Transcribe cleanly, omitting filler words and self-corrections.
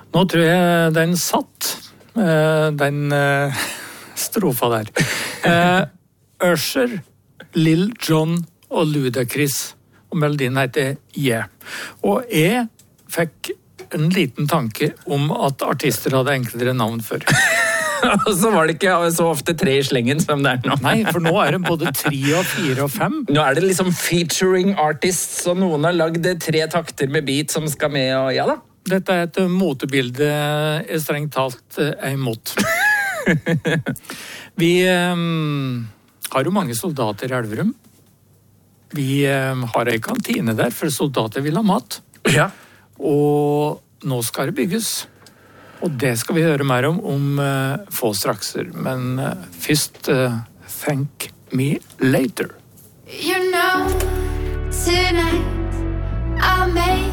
Nå tror jeg den satt, den strofa der. Usher, Lil Jon og Ludacris, og melodien heter Yeah. Og jeg fikk en liten tanke om at artister hadde enklere navn før. Og så var det ikke så ofte 3 i slengen som det nå. Nei, for nå det både 3 og 4 og 5. Nå det liksom featuring artists, så noen har lagd 3 takter med beat som skal med, og ja da. Dette et motebilde jeg strengt talt imot. Vi har jo mange soldater i Elverum. Vi har en kantine der, for soldater vil ha mat. Ja. Og nå skal det bygges. Og det skal vi høre mer om få strakser. Men først, thank me later. You know, tonight I'll make